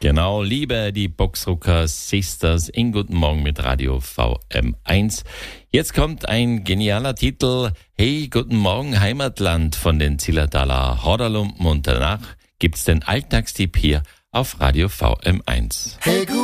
Genau, liebe die Boxrucker Sisters in Guten Morgen mit Radio VM1. Jetzt kommt ein genialer Titel. Hey, guten Morgen Heimatland von den Zillertaler Horderlumpen und danach gibt's den Alltagstipp hier auf Radio VM1. Hey,